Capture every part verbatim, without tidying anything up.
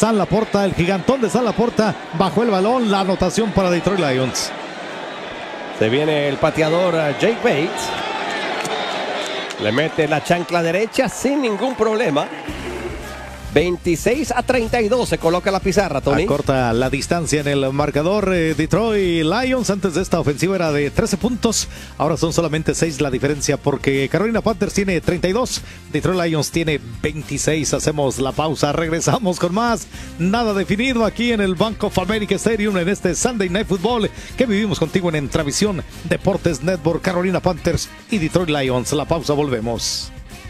Sam LaPorta, el gigantón de Sam LaPorta, bajó el balón, la anotación para Detroit Lions. Se viene el pateador Jake Bates. Le mete la chancla derecha sin ningún problema. veintiséis a treinta y dos se coloca la pizarra, Tony. Acorta la distancia en el marcador. eh, Detroit Lions antes de esta ofensiva era de trece puntos, ahora son solamente seis la diferencia porque Carolina Panthers tiene treinta y dos, Detroit Lions tiene veintiséis. Hacemos la pausa, regresamos con más. Nada definido aquí en el Bank of America Stadium en este Sunday Night Football que vivimos contigo en Entravisión Deportes Network. Carolina Panthers y Detroit Lions. La pausa, volvemos.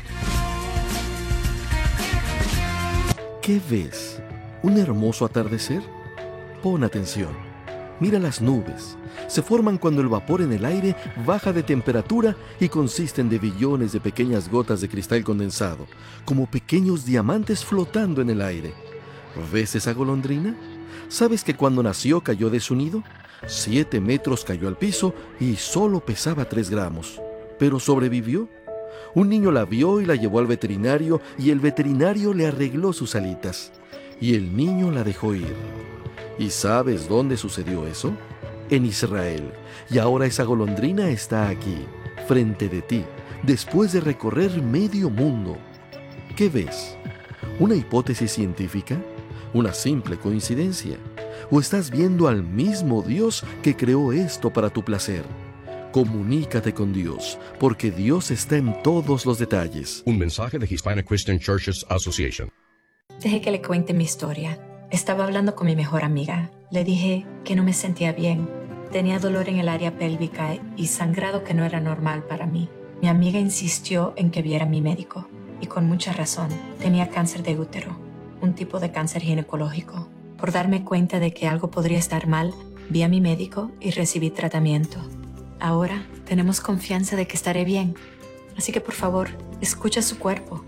¿Qué ves? ¿Un hermoso atardecer? Pon atención. Mira las nubes. Se forman cuando el vapor en el aire baja de temperatura y consisten de billones de pequeñas gotas de cristal condensado, como pequeños diamantes flotando en el aire. ¿Ves esa golondrina? ¿Sabes que cuando nació cayó de su nido? Siete metros cayó al piso y solo pesaba tres gramos. ¿Pero sobrevivió? Un niño la vio y la llevó al veterinario y el veterinario le arregló sus alitas. Y el niño la dejó ir. ¿Y sabes dónde sucedió eso? En Israel. Y ahora esa golondrina está aquí, frente de ti, después de recorrer medio mundo. ¿Qué ves? ¿Una hipótesis científica? ¿Una simple coincidencia? ¿O estás viendo al mismo Dios que creó esto para tu placer? Comunícate con Dios, porque Dios está en todos los detalles. Un mensaje de Hispanic Christian Churches Association. Dejé que le cuente mi historia. Estaba hablando con mi mejor amiga. Le dije que no me sentía bien. Tenía dolor en el área pélvica y sangrado que no era normal para mí. Mi amiga insistió en que viera a mi médico. Y con mucha razón. Tenía cáncer de útero, un tipo de cáncer ginecológico. Por darme cuenta de que algo podría estar mal, vi a mi médico y recibí tratamiento. Ahora tenemos confianza de que estaré bien. Así que por favor, escucha su cuerpo.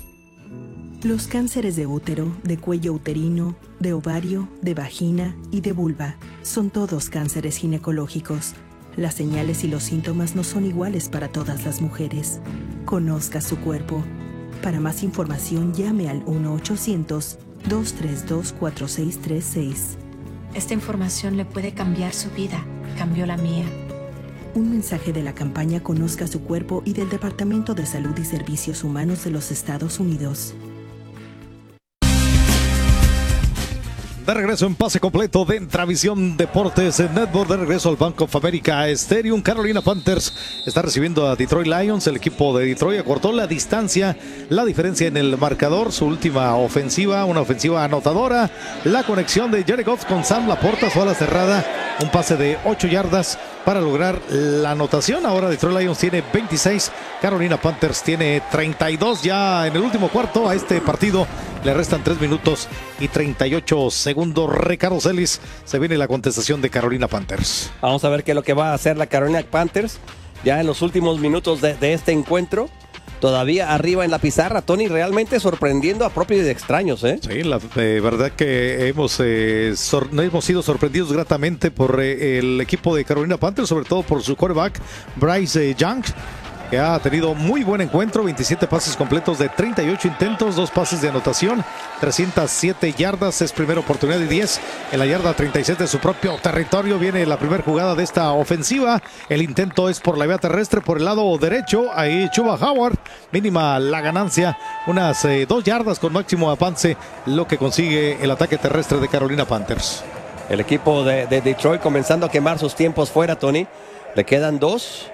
Los cánceres de útero, de cuello uterino, de ovario, de vagina y de vulva son todos cánceres ginecológicos. Las señales y los síntomas no son iguales para todas las mujeres. Conozca su cuerpo. Para más información, llame al uno ochocientos, dos tres dos, cuatro seis tres seis. Esta información le puede cambiar su vida. Cambió la mía. Un mensaje de la campaña Conozca su cuerpo y del Departamento de Salud y Servicios Humanos de los Estados Unidos. De regreso en pase completo de Entravisión Deportes Network, de regreso al Bank of America Stadium. Carolina Panthers está recibiendo a Detroit Lions. El equipo de Detroit acortó la distancia, la diferencia en el marcador. Su última ofensiva, una ofensiva anotadora. La conexión de Jared Goff con Sam LaPorta fue a la cerrada. Un pase de ocho yardas para lograr la anotación. Ahora Detroit Lions tiene veintiséis, Carolina Panthers tiene treinta y dos. Ya en el último cuarto a este partido le restan tres minutos y treinta y ocho segundos. Ricardo Celis, se viene la contestación de Carolina Panthers. Vamos a ver qué es lo que va a hacer la Carolina Panthers ya en los últimos minutos de, de este encuentro. Todavía arriba en la pizarra, Tony, realmente sorprendiendo a propios y extraños, ¿eh? Sí, la eh, verdad que hemos, eh, sor, hemos sido sorprendidos gratamente por eh, el equipo de Carolina Panthers, sobre todo por su quarterback, Bryce eh, Young, que ha tenido muy buen encuentro, veintisiete pases completos de treinta y ocho intentos, dos pases de anotación, trescientas siete yardas, es primera oportunidad de diez en la yarda treinta y siete de su propio territorio. Viene la primera jugada de esta ofensiva, el intento es por la vía terrestre, por el lado derecho, ahí Chuba Howard, mínima la ganancia, unas eh, dos yardas con máximo avance, lo que consigue el ataque terrestre de Carolina Panthers. El equipo de, de Detroit comenzando a quemar sus tiempos fuera, Tony, le quedan dos.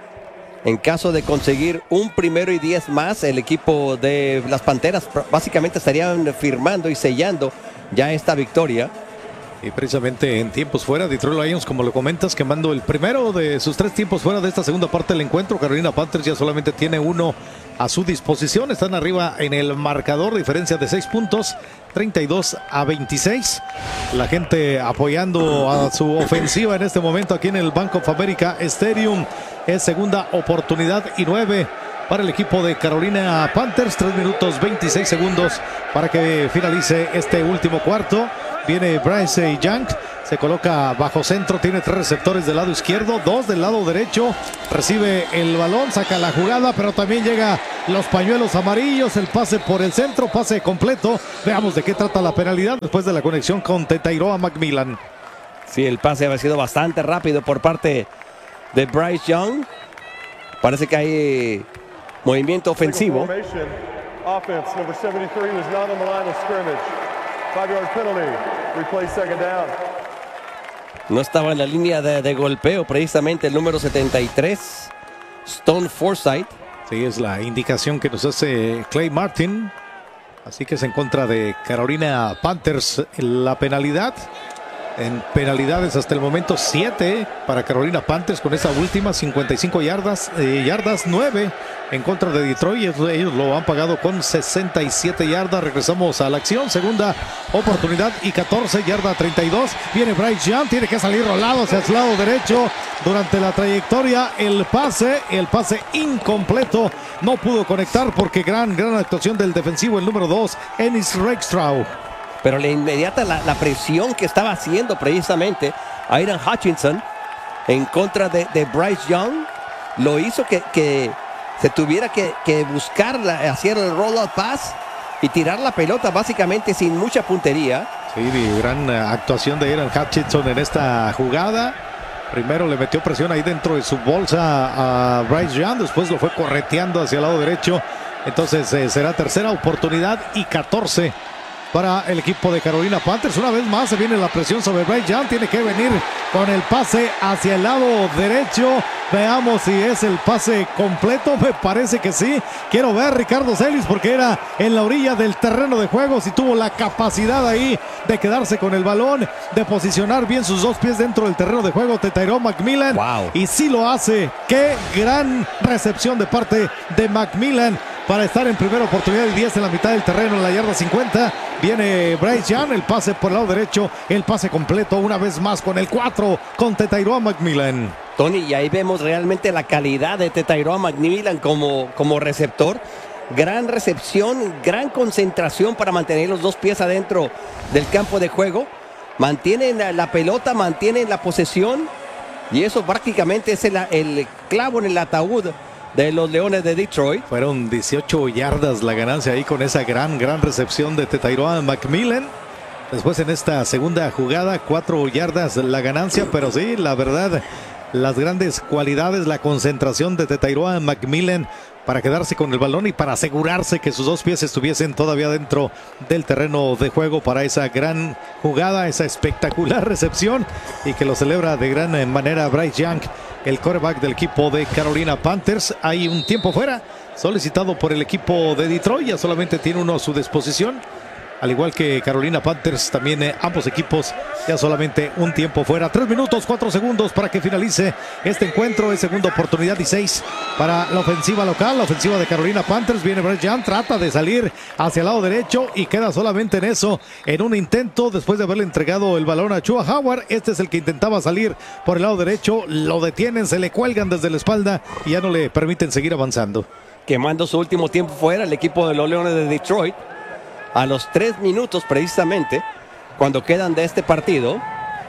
En caso de conseguir un primero y diez más, el equipo de las Panteras básicamente estarían firmando y sellando ya esta victoria. Y precisamente en tiempos fuera, Detroit Lions, como lo comentas, quemando el primero de sus tres tiempos fuera de esta segunda parte del encuentro. Carolina Panthers ya solamente tiene uno a su disposición. Están arriba en el marcador, diferencia de seis puntos, treinta y dos a veintiséis. La gente apoyando a su ofensiva en este momento aquí en el Bank of America Stadium. Es segunda oportunidad y nueve para el equipo de Carolina Panthers. tres minutos veintiséis segundos para que finalice este último cuarto. Viene Bryce Young, Se coloca bajo centro, tiene tres receptores del lado izquierdo, dos del lado derecho. Recibe el balón, saca la jugada, pero también llega los pañuelos amarillos. El pase por el centro, pase completo. Veamos de qué trata la penalidad después de la conexión con Tetairoa McMillan. Sí, el pase ha sido bastante rápido por parte de Bryce Young. Parece que hay movimiento ofensivo. Offense, number seventy-three was not on the line of scrimmage. Five-yard penalty. Replay second down. No estaba en la línea de, de golpeo, precisamente el número setenta y tres, Stone Forsythe. Sí, es la indicación que nos hace Clay Martin. Así que es en contra de Carolina Panthers la penalidad. En penalidades hasta el momento siete para Carolina Panthers con esa última, cincuenta y cinco yardas, eh, yardas nueve en contra de Detroit. Ellos, ellos lo han pagado con sesenta y siete yardas. Regresamos a la acción, segunda oportunidad y catorce, yarda treinta y dos. Viene Bryce Young, tiene que salir rolado hacia el lado derecho durante la trayectoria. El pase, el pase incompleto, no pudo conectar porque gran, gran actuación del defensivo, el número dos, Ennis Rakestraw. Pero la inmediata, la, la presión que estaba haciendo precisamente Aidan Hutchinson en contra de, de Bryce Young, lo hizo que, que se tuviera que, que buscar, la, hacer el roll-out pass y tirar la pelota básicamente sin mucha puntería. Sí, gran actuación de Aidan Hutchinson en esta jugada. Primero le metió presión ahí dentro de su bolsa a Bryce Young, después lo fue correteando hacia el lado derecho. Entonces eh, será tercera oportunidad y catorce para el equipo de Carolina Panthers. Una vez más se viene la presión sobre Bryce Young. Tiene que venir con el pase hacia el lado derecho. Veamos si es el pase completo. Me parece que sí. Quiero ver Ricardo Celis porque era en la orilla del terreno de juego. Si tuvo la capacidad ahí de quedarse con el balón, de posicionar bien sus dos pies dentro del terreno de juego. Tetairoa McMillan. Wow. Y sí lo hace. Qué gran recepción de parte de McMillan para estar en primera oportunidad y diez en la mitad del terreno en la yarda cincuenta. Viene Bryce Young, el pase por el lado derecho, el pase completo una vez más con el cuatro con Tetairoa McMillan. Tony, y ahí vemos realmente la calidad de Tetairoa McMillan como, como receptor. Gran recepción, gran concentración para mantener los dos pies adentro del campo de juego. Mantienen la, la pelota, mantienen la posesión y eso prácticamente es el, el clavo en el ataúd de los Leones de Detroit. Fueron dieciocho yardas la ganancia ahí con esa gran, gran recepción de Tetairoa McMillan. Después en esta segunda jugada, cuatro yardas la ganancia, pero sí, la verdad, las grandes cualidades, la concentración de Tetairoa McMillan para quedarse con el balón y para asegurarse que sus dos pies estuviesen todavía dentro del terreno de juego para esa gran jugada, esa espectacular recepción y que lo celebra de gran manera Bryce Young, el quarterback del equipo de Carolina Panthers. Hay un tiempo fuera solicitado por el equipo de Detroit, ya solamente tiene uno a su disposición. Al igual que Carolina Panthers, también eh, ambos equipos ya solamente un tiempo fuera. Tres minutos, cuatro segundos para que finalice este encuentro. Es segunda oportunidad y seis para la ofensiva local. La ofensiva de Carolina Panthers. Viene Bryce Young, trata de salir hacia el lado derecho y queda solamente en eso, en un intento después de haberle entregado el balón a Chuba Howard. Este es el que intentaba salir por el lado derecho. Lo detienen, se le cuelgan desde la espalda y ya no le permiten seguir avanzando. Quemando su último tiempo fuera el equipo de los Leones de Detroit. A los tres minutos precisamente, cuando quedan de este partido.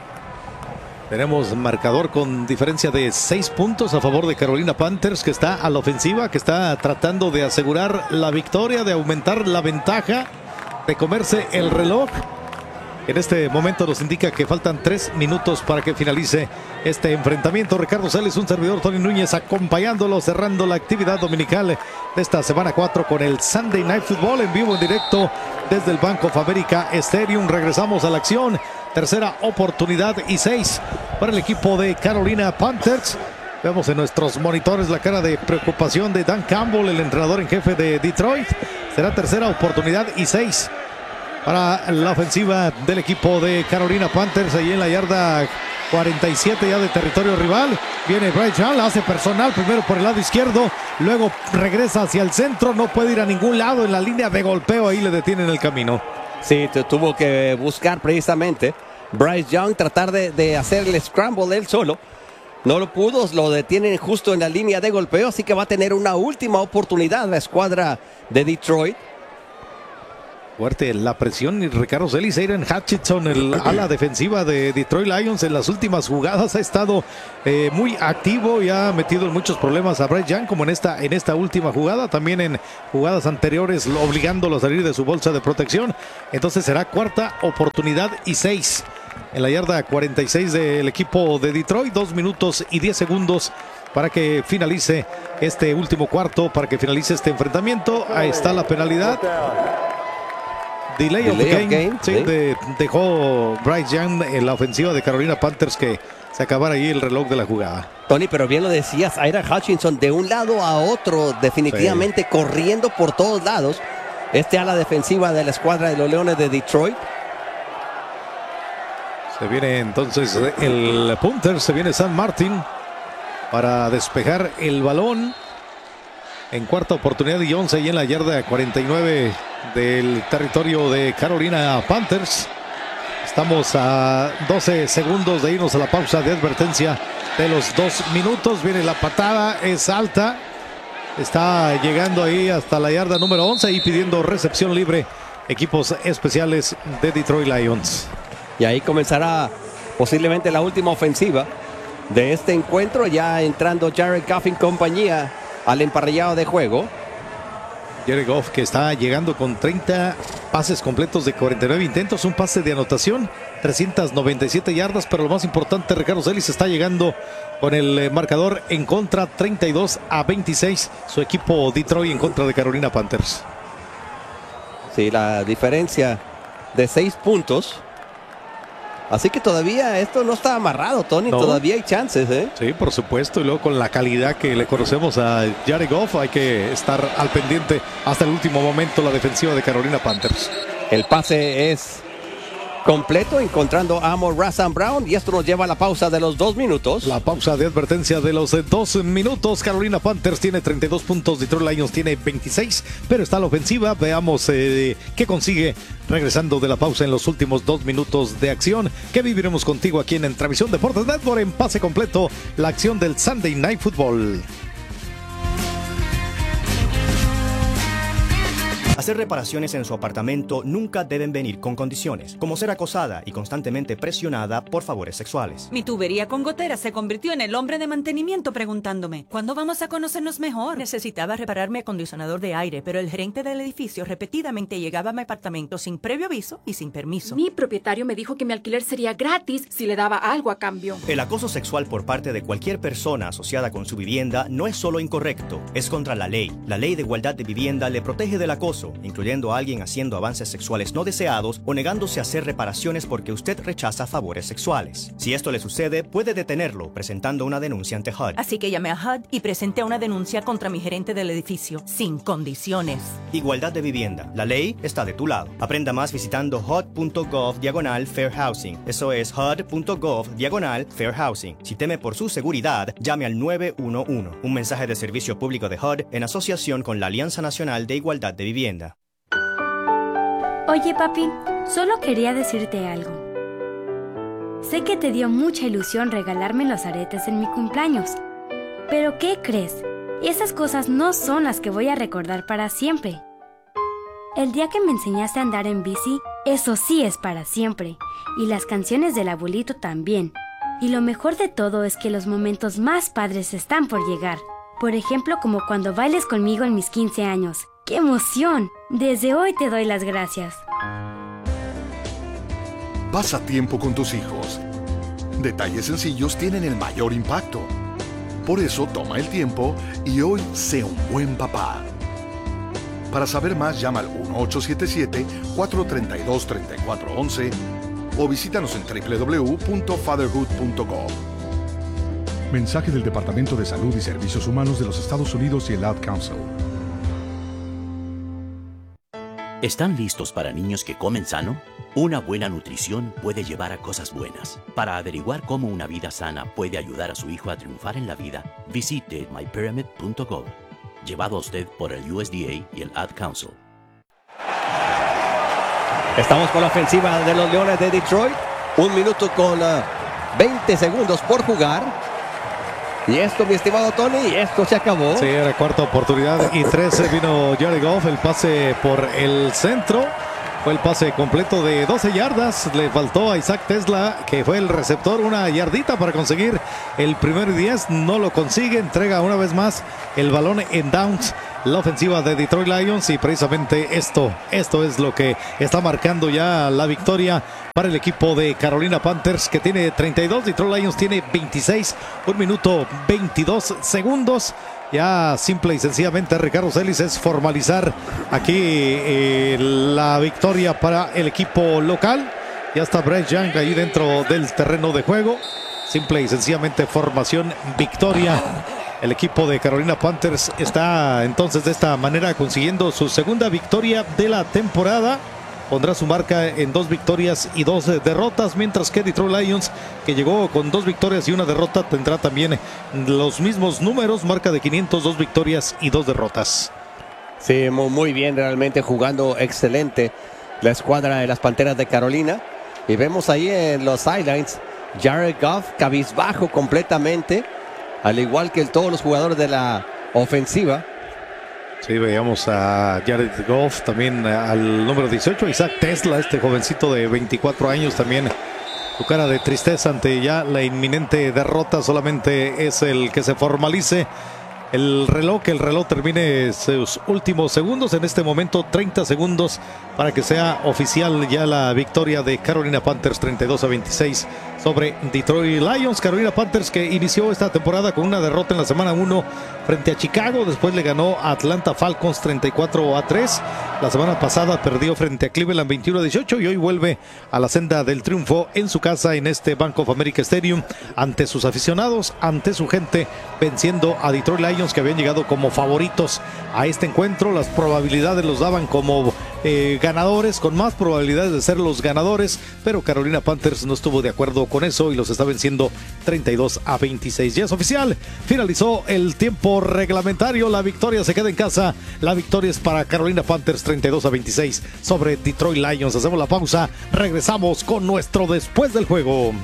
Tenemos marcador con diferencia de seis puntos a favor de Carolina Panthers, que está a la ofensiva, que está tratando de asegurar la victoria, de aumentar la ventaja, de comerse el reloj. En este momento nos indica que faltan tres minutos para que finalice este enfrentamiento. Ricardo Celis, un servidor, Tony Núñez, acompañándolo, cerrando la actividad dominical de esta semana cuatro con el Sunday Night Football en vivo, en directo desde el Bank of America Stadium. Regresamos a la acción. Tercera oportunidad y seis para el equipo de Carolina Panthers. Vemos en nuestros monitores la cara de preocupación de Dan Campbell, el entrenador en jefe de Detroit. Será tercera oportunidad y seis para la ofensiva del equipo de Carolina Panthers, ahí en la yarda cuarenta y siete ya de territorio rival. Viene Bryce Young, la hace personal primero por el lado izquierdo, luego regresa hacia el centro, no puede ir a ningún lado en la línea de golpeo, ahí le detienen el camino. Sí, tuvo que buscar precisamente Bryce Young, tratar de, de hacer el scramble él solo. No lo pudo, lo detienen justo en la línea de golpeo, así que va a tener una última oportunidad la escuadra de Detroit. Fuerte la presión y Ricardo Celis. Aiden Hutchinson, el ala defensiva de Detroit Lions, en las últimas jugadas ha estado eh, muy activo y ha metido en muchos problemas a Bryce Young, como en esta, en esta última jugada, también en jugadas anteriores obligándolo a salir de su bolsa de protección. Entonces será cuarta oportunidad y seis en la yarda cuarenta y seis del equipo de Detroit. Dos minutos y diez segundos para que finalice este último cuarto, para que finalice este enfrentamiento. Ahí está la penalidad. Delay, Delay of game, game. Sí, ¿sí? De, dejó Bryce Young en la ofensiva de Carolina Panthers que se acabara ahí el reloj de la jugada. Tony, pero bien lo decías, Aiden Hutchinson de un lado a otro, definitivamente sí, corriendo por todos lados. Este ala defensiva de la escuadra de los Leones de Detroit. Se viene entonces el punter, se viene Sam Martin para despejar el balón. En cuarta oportunidad y once y en la yarda cuarenta y nueve del territorio de Carolina Panthers. Estamos a doce segundos de irnos a la pausa de advertencia de los dos minutos. Viene la patada, es alta. Está llegando ahí hasta la yarda número once y pidiendo recepción libre equipos especiales de Detroit Lions. Y ahí comenzará posiblemente la última ofensiva de este encuentro, ya entrando Jared Goff en compañía al emparrillado de juego. Jared Goff, que está llegando con treinta pases completos de cuarenta y nueve intentos, un pase de anotación, trescientas noventa y siete yardas, pero lo más importante, Ricardo Celis está llegando con el marcador en contra, treinta y dos a veintiséis, su equipo Detroit en contra de Carolina Panthers. Sí, la diferencia de seis puntos. Así que todavía esto no está amarrado, Tony. No. Todavía hay chances, ¿eh? Sí, por supuesto. Y luego con la calidad que le conocemos a Jared Goff, hay que estar al pendiente hasta el último momento la defensiva de Carolina Panthers. El pase es completo, encontrando a Amon-Ra Saint Brown. Y esto nos lleva a la pausa de los dos minutos. La pausa de advertencia de los dos minutos. Carolina Panthers tiene treinta y dos puntos. Detroit Lions tiene veintiséis. Pero está la ofensiva. Veamos eh, qué consigue regresando de la pausa en los últimos dos minutos de acción. Que viviremos contigo aquí en Entravisión Deportes Network en pase completo. La acción del Sunday Night Football. Hacer reparaciones en su apartamento nunca deben venir con condiciones, como ser acosada y constantemente presionada por favores sexuales. Mi tubería con goteras se convirtió en el hombre de mantenimiento preguntándome, ¿cuándo vamos a conocernos mejor? Necesitaba reparar mi acondicionador de aire, pero el gerente del edificio repetidamente llegaba a mi apartamento sin previo aviso y sin permiso. Mi propietario me dijo que mi alquiler sería gratis si le daba algo a cambio. El acoso sexual por parte de cualquier persona asociada con su vivienda no es solo incorrecto, es contra la ley. La Ley de Igualdad de Vivienda le protege del acoso, incluyendo a alguien haciendo avances sexuales no deseados o negándose a hacer reparaciones porque usted rechaza favores sexuales. Si esto le sucede, puede detenerlo presentando una denuncia ante H U D. Así que llamé a H U D y presenté una denuncia contra mi gerente del edificio, sin condiciones. Igualdad de vivienda. La ley está de tu lado. Aprenda más visitando H U D punto gov diagonal fair housing. Eso es H U D punto gov diagonal fair housing. Si teme por su seguridad, llame al nueve uno uno. Un mensaje de servicio público de H U D en asociación con la Alianza Nacional de Igualdad de Vivienda. Oye, papi, solo quería decirte algo. Sé que te dio mucha ilusión regalarme los aretes en mi cumpleaños. Pero ¿qué crees? Esas cosas no son las que voy a recordar para siempre. El día que me enseñaste a andar en bici, eso sí es para siempre. Y las canciones del abuelito también. Y lo mejor de todo es que los momentos más padres están por llegar. Por ejemplo, como cuando bailes conmigo en mis quince años. ¡Qué emoción! Desde hoy te doy las gracias. Pasa tiempo con tus hijos. Detalles sencillos tienen el mayor impacto. Por eso toma el tiempo y hoy sé un buen papá. Para saber más, llama al uno ocho siete siete, cuatro tres dos, tres cuatro uno uno o visítanos en doble u doble u doble u punto fatherhood punto gov. Mensaje del Departamento de Salud y Servicios Humanos de los Estados Unidos y el Ad Council. ¿Están listos para niños que comen sano? Una buena nutrición puede llevar a cosas buenas. Para averiguar cómo una vida sana puede ayudar a su hijo a triunfar en la vida, visite my pyramid punto gov. Llevado a usted por el U S D A y el Ad Council. Estamos con la ofensiva de los Leones de Detroit. Un minuto con uh, veinte segundos por jugar. Y esto, mi estimado Tony, esto se acabó. Sí, era cuarta oportunidad y trece vino Jared Goff, el pase por el centro. Fue el pase completo de doce yardas. Le faltó a Isaac Tesla, que fue el receptor, una yardita para conseguir el primero y diez. No lo consigue. Entrega una vez más el balón en downs. La ofensiva de Detroit Lions, y precisamente esto, esto es lo que está marcando ya la victoria para el equipo de Carolina Panthers, que tiene treinta y dos, Detroit Lions tiene veintiséis, un minuto veintidós segundos. Ya simple y sencillamente, Ricardo Celis, es formalizar aquí eh, la victoria para el equipo local. Ya está Bryce Young ahí dentro del terreno de juego. Simple y sencillamente formación, victoria. El equipo de Carolina Panthers está entonces de esta manera consiguiendo su segunda victoria de la temporada. Pondrá su marca en dos victorias y dos derrotas, mientras que Detroit Lions, que llegó con dos victorias y una derrota, tendrá también los mismos números, marca de quinientos dos victorias y dos derrotas. Sí, muy bien, realmente jugando excelente la escuadra de las Panteras de Carolina. Y vemos ahí en los sidelines Jared Goff cabizbajo completamente, al igual que todos los jugadores de la ofensiva. Sí, veíamos a Jared Goff, también al número dieciocho, Isaac Tesla, este jovencito de veinticuatro años, también su cara de tristeza ante ya la inminente derrota. Solamente es el que se formalice el reloj, que el reloj termine sus últimos segundos. En este momento treinta segundos para que sea oficial ya la victoria de Carolina Panthers, treinta y dos a veintiséis sobre Detroit Lions. Carolina Panthers, que inició esta temporada con una derrota en la semana uno frente a Chicago, después le ganó a Atlanta Falcons treinta y cuatro a tres. La semana pasada perdió frente a Cleveland veintiuno a dieciocho y hoy vuelve a la senda del triunfo en su casa, en este Bank of America Stadium, ante sus aficionados, ante su gente, venciendo a Detroit Lions, que habían llegado como favoritos a este encuentro. Las probabilidades los daban como eh, ganadores, con más probabilidades de ser los ganadores, pero Carolina Panthers no estuvo de acuerdo con eso y los está venciendo treinta y dos a veintiséis. Ya es oficial, finalizó el tiempo reglamentario, la victoria se queda en casa, la victoria es para Carolina Panthers, treinta y dos a veintiséis sobre Detroit Lions. Hacemos la pausa, regresamos con nuestro después del juego.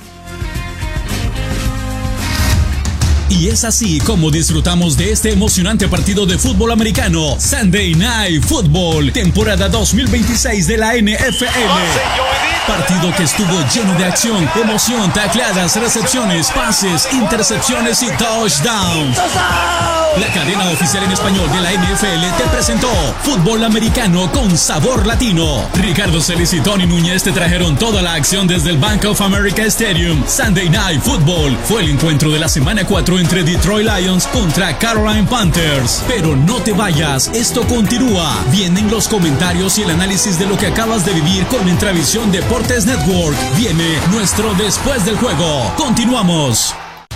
Y es así como disfrutamos de este emocionante partido de fútbol americano, Sunday Night Football, temporada dos mil veintiséis de la N F L. Partido que estuvo lleno de acción, emoción, tacleadas, recepciones, pases, intercepciones y touchdowns. La cadena oficial en español de la N F L te presentó fútbol americano con sabor latino. Ricardo Celis y Tony Núñez te trajeron toda la acción desde el Bank of America Stadium. Sunday Night Football fue el encuentro de la semana cuatro entre Detroit Lions contra Carolina Panthers. Pero no te vayas, esto continúa. Vienen los comentarios y el análisis de lo que acabas de vivir con Intravisión Deportes Network. Viene nuestro después del juego. Continuamos.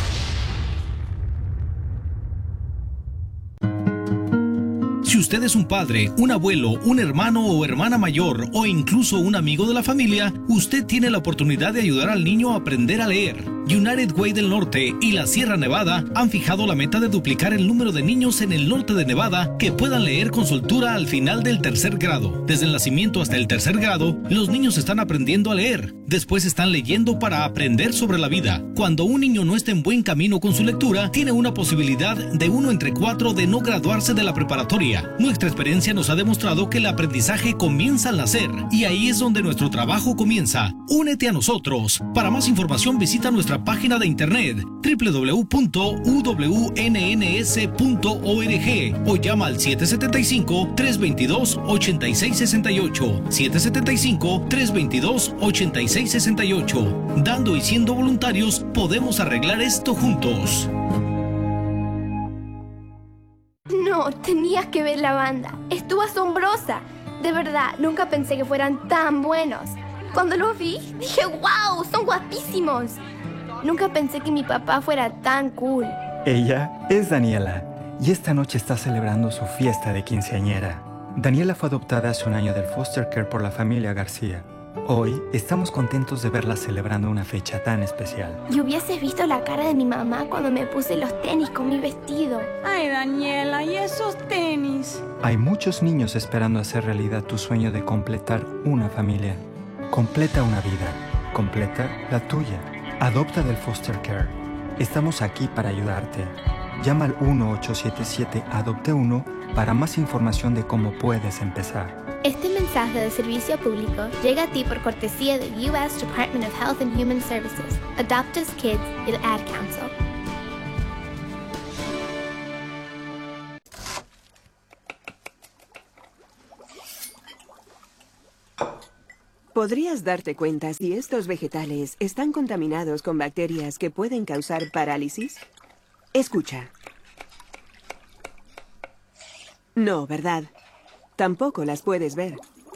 Si usted es un padre, un abuelo, un hermano o hermana mayor o incluso un amigo de la familia, usted tiene la oportunidad de ayudar al niño a aprender a leer. United Way del Norte y la Sierra Nevada han fijado la meta de duplicar el número de niños en el norte de Nevada que puedan leer con soltura al final del tercer grado. Desde el nacimiento hasta el tercer grado, los niños están aprendiendo a leer. Después están leyendo para aprender sobre la vida. Cuando un niño no está en buen camino con su lectura, tiene una posibilidad de uno entre cuatro de no graduarse de la preparatoria. Nuestra experiencia nos ha demostrado que el aprendizaje comienza al nacer y ahí es donde nuestro trabajo comienza. Únete a nosotros. Para más información visita nuestra página de internet doble u doble u doble u punto u w n n s punto org o llama al siete siete cinco, tres dos dos, ocho seis seis ocho, siete siete cinco, tres dos dos, ocho seis seis ocho. Dando y siendo voluntarios podemos arreglar esto juntos. No, tenías que ver la banda. Estuvo asombrosa. De verdad, nunca pensé que fueran tan buenos. Cuando los vi, dije, wow, son guapísimos. Nunca pensé que mi papá fuera tan cool. Ella es Daniela y esta noche está celebrando su fiesta de quinceañera. Daniela fue adoptada hace un año del foster care por la familia García. Hoy estamos contentos de verla celebrando una fecha tan especial. Y hubieses visto la cara de mi mamá cuando me puse los tenis con mi vestido. Ay, Daniela, ¿y esos tenis? Hay muchos niños esperando hacer realidad tu sueño de completar una familia. Completa una vida. Completa la tuya. Adopta del foster care. Estamos aquí para ayudarte. Llama al uno ocho siete siete, adopte uno para más información de cómo puedes empezar. Este mensaje de servicio público llega a ti por cortesía del U S Department of Health and Human Services, Adopt Us Kids y el Ad Council. ¿Podrías darte cuenta si estos vegetales están contaminados con bacterias que pueden causar parálisis? Escucha. No, ¿verdad? Tampoco las puedes ver.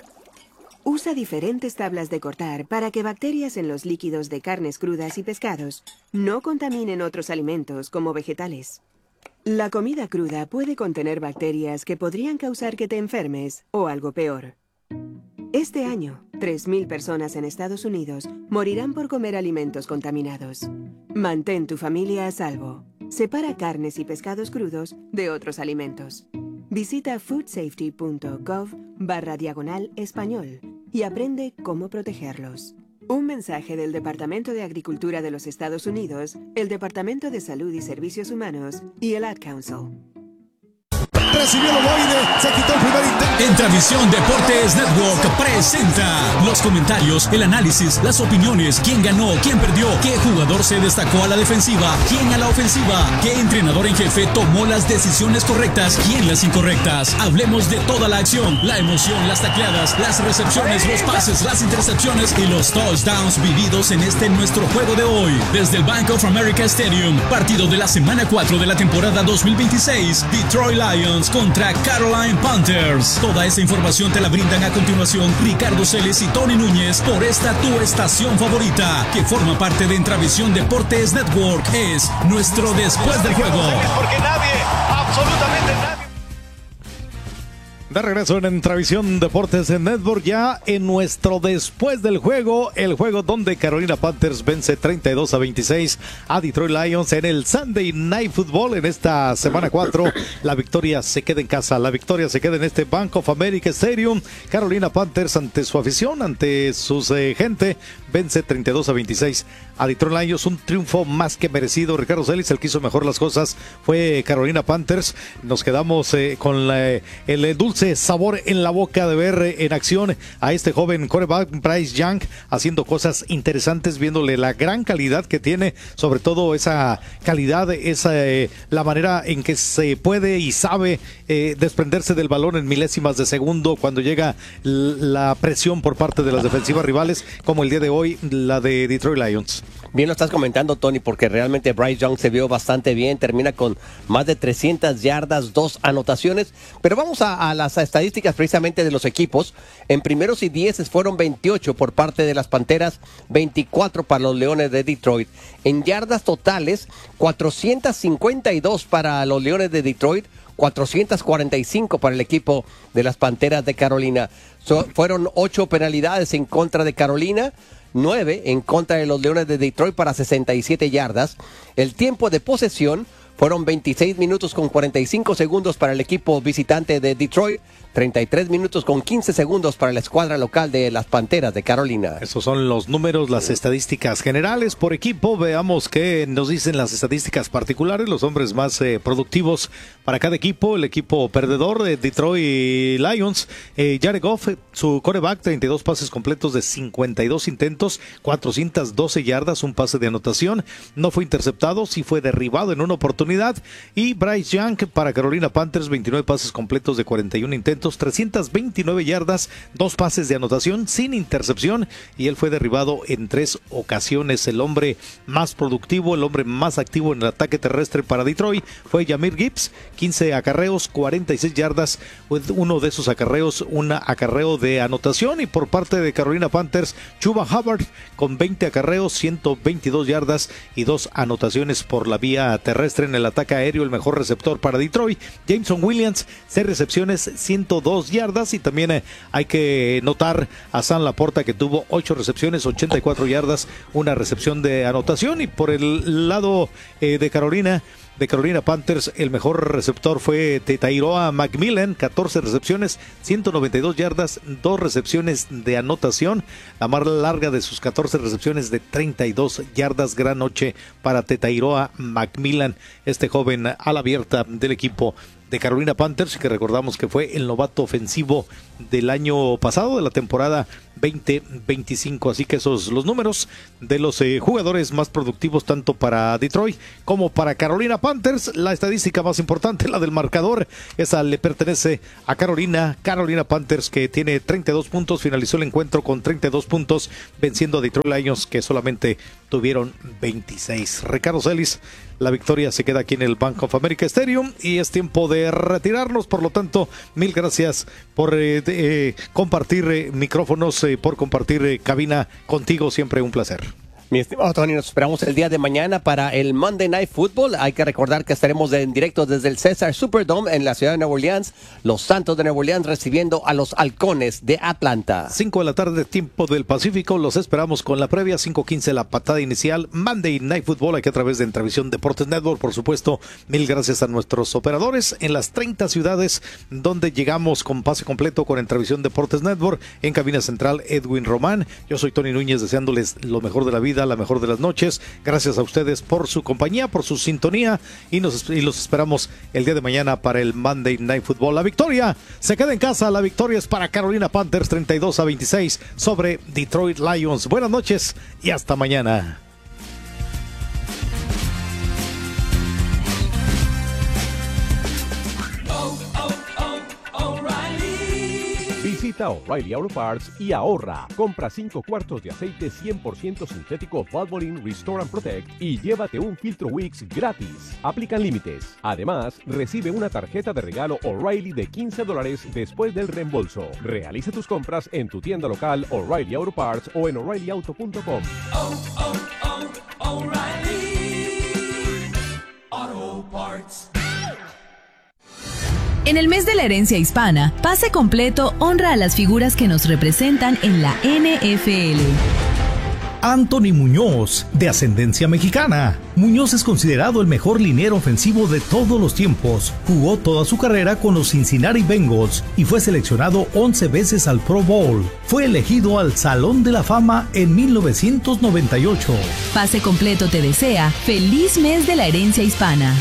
Usa diferentes tablas de cortar para que bacterias en los líquidos de carnes crudas y pescados no contaminen otros alimentos como vegetales. La comida cruda puede contener bacterias que podrían causar que te enfermes o algo peor. Este año, tres mil personas en Estados Unidos morirán por comer alimentos contaminados. Mantén tu familia a salvo. Separa carnes y pescados crudos de otros alimentos. Visita foodsafety.gov barra diagonal español y aprende cómo protegerlos. Un mensaje del Departamento de Agricultura de los Estados Unidos, el Departamento de Salud y Servicios Humanos y el Ad Council. Recibió el ovoide, se quitó el primer intento. En Transmisión Deportes Network presenta los comentarios, el análisis, las opiniones, quién ganó, quién perdió, qué jugador se destacó a la defensiva, quién a la ofensiva, qué entrenador en jefe tomó las decisiones correctas, quién las incorrectas. Hablemos de toda la acción, la emoción, las tacleadas, las recepciones, los pases, las intercepciones y los touchdowns vividos en este nuestro juego de hoy. Desde el Bank of America Stadium, partido de la semana cuatro de la temporada dos mil veintiséis, Detroit Lions contra Carolina Panthers. Toda esa información te la brindan a continuación Ricardo Celes y Tony Núñez por esta tu estación favorita, que forma parte de Entravisión Deportes Network. Es nuestro Después del Juego. Porque nadie, absolutamente nadie. De regreso en Entravisión Deportes en Network, ya en nuestro Después del Juego, el juego donde Carolina Panthers vence treinta y dos a veintiséis a Detroit Lions en el Sunday Night Football en esta semana cuatro. La victoria se queda en casa, la victoria se queda en este Bank of America Stadium. Carolina Panthers, ante su afición, ante su eh, gente, vence treinta y dos a veintiséis a Detroit Lions. Un triunfo más que merecido. Ricardo Celis, el que hizo mejor las cosas fue Carolina Panthers. Nos quedamos eh, con la, el dulce sabor en la boca de ver en acción a este joven quarterback Bryce Young haciendo cosas interesantes, viéndole la gran calidad que tiene, sobre todo esa calidad, esa eh, la manera en que se puede y sabe eh, desprenderse del balón en milésimas de segundo cuando llega la presión por parte de las defensivas rivales, como el día de hoy la de Detroit Lions. Bien lo estás comentando, Tony, porque realmente Bryce Young se vio bastante bien, termina con más de trescientas yardas, dos anotaciones, pero vamos a, a las estadísticas precisamente de los equipos. En primeros y dieces fueron veintiocho por parte de las Panteras, veinticuatro para los Leones de Detroit. En yardas totales, cuatrocientas cincuenta y dos para los Leones de Detroit, cuatrocientas cuarenta y cinco para el equipo de las Panteras de Carolina. So, fueron ocho penalidades en contra de Carolina, nueve en contra de los Leones de Detroit para sesenta y siete yardas. El tiempo de posesión fueron veintiséis minutos con cuarenta y cinco segundos para el equipo visitante de Detroit, treinta y tres minutos con quince segundos para la escuadra local de las Panteras de Carolina. Esos son los números, las estadísticas generales por equipo. Veamos qué nos dicen las estadísticas particulares, los hombres más eh, productivos para cada equipo. El equipo perdedor de Detroit Lions, eh, Jared Goff, su quarterback, treinta y dos pases completos de cincuenta y dos intentos, cuatrocientas doce yardas, un pase de anotación, no fue interceptado, sí fue derribado en una oportunidad. Y Bryce Young para Carolina Panthers, veintinueve pases completos de cuarenta y uno intentos, trescientas veintinueve yardas, dos pases de anotación sin intercepción, y él fue derribado en tres ocasiones. El hombre más productivo, el hombre más activo en el ataque terrestre para Detroit fue Jahmyr Gibbs, quince acarreos, cuarenta y seis yardas, uno de esos acarreos, un acarreo de anotación. Y por parte de Carolina Panthers, Chuba Hubbard con veinte acarreos, ciento veintidós yardas y dos anotaciones por la vía terrestre. En el ataque aéreo, el mejor receptor para Detroit, Jameson Williams, seis recepciones, ciento dos yardas. Y también eh, hay que notar a Sam Laporta, que tuvo ocho recepciones, ochenta y cuatro yardas, una recepción de anotación. Y por el lado eh, de Carolina, de Carolina Panthers, el mejor receptor fue Tetairoa McMillan, catorce recepciones, ciento noventa y dos yardas, dos recepciones de anotación. La más larga de sus catorce recepciones de treinta y dos yardas. Gran noche para Tetairoa McMillan, este joven ala abierta del equipo de Carolina Panthers, que recordamos que fue el novato ofensivo del año pasado, de la temporada veinte veinticinco. Así que esos los números de los eh, jugadores más productivos tanto para Detroit como para Carolina Panthers. La estadística más importante, la del marcador, esa le pertenece a Carolina. Carolina Panthers, que tiene treinta y dos puntos, finalizó el encuentro con treinta y dos puntos, venciendo a Detroit Lions, que solamente tuvieron veintiséis. Ricardo Celis, la victoria se queda aquí en el Bank of America Stadium y es tiempo de retirarnos. Por lo tanto, mil gracias por eh, de, eh, compartir eh, micrófonos, eh, por compartir eh, cabina contigo, siempre un placer. Mi estimado Tony, nos esperamos el día de mañana para el Monday Night Football. Hay que recordar que estaremos en directo desde el César Superdome en la ciudad de Nueva Orleans. Los Santos de Nueva Orleans recibiendo a los Halcones de Atlanta. cinco de la tarde, tiempo del Pacífico. Los esperamos con la previa. cinco quince la patada inicial. Monday Night Football, aquí a través de Entravisión Deportes Network. Por supuesto, mil gracias a nuestros operadores en las treinta ciudades donde llegamos con pase completo con Entravisión Deportes Network. En cabina central, Edwin Román. Yo soy Tony Núñez, deseándoles lo mejor de la vida, la mejor de las noches. Gracias a ustedes por su compañía, por su sintonía, y, nos, y los esperamos el día de mañana para el Monday Night Football. La victoria se queda en casa, la victoria es para Carolina Panthers, treinta y dos a veintiséis sobre Detroit Lions. Buenas noches y hasta mañana. Visita O'Reilly Auto Parts y ahorra. Compra cinco cuartos de aceite cien por ciento sintético Valvoline Restore and Protect y llévate un filtro Wix gratis. Aplican límites. Además, recibe una tarjeta de regalo O'Reilly de quince dólares después del reembolso. Realiza tus compras en tu tienda local O'Reilly Auto Parts o en O'Reilly Auto punto com. Oh, oh, oh, O'Reilly Auto Parts. En el mes de la herencia hispana, Pase Completo honra a las figuras que nos representan en la N F L. Anthony Muñoz, de ascendencia mexicana. Muñoz es considerado el mejor liniero ofensivo de todos los tiempos. Jugó toda su carrera con los Cincinnati Bengals y fue seleccionado once veces al Pro Bowl. Fue elegido al Salón de la Fama en mil novecientos noventa y ocho. Pase Completo te desea feliz mes de la herencia hispana.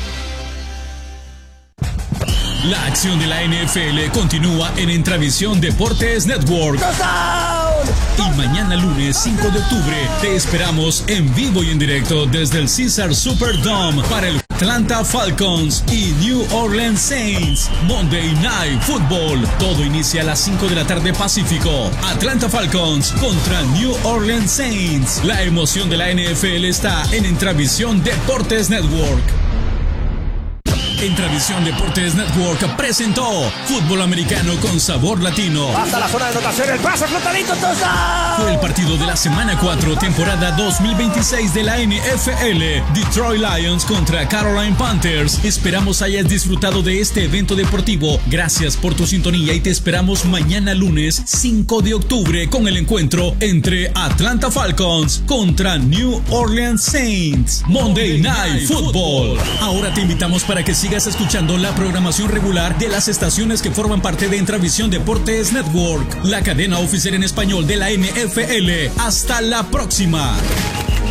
La acción de la N F L continúa en Entravisión Deportes Network. Y mañana lunes cinco de octubre te esperamos en vivo y en directo desde el César Superdome para el Atlanta Falcons y New Orleans Saints. Monday Night Football. Todo inicia a las cinco de la tarde Pacífico. Atlanta Falcons contra New Orleans Saints. La emoción de la N F L está en Entravisión Deportes Network. Entravisión Deportes Network presentó Fútbol Americano con Sabor Latino. Hasta la zona de anotación, el pase flotadito, touchdown. Fue el partido de la semana cuatro, temporada dos mil veintiséis de la N F L. Detroit Lions contra Carolina Panthers. Esperamos hayas disfrutado de este evento deportivo. Gracias por tu sintonía y te esperamos mañana lunes cinco de octubre con el encuentro entre Atlanta Falcons contra New Orleans Saints. Monday Night Football. Ahora te invitamos para que sigas escuchando la programación regular de las estaciones que forman parte de Entravisión Deportes Network, la cadena oficial en español de la N F L. Hasta la próxima.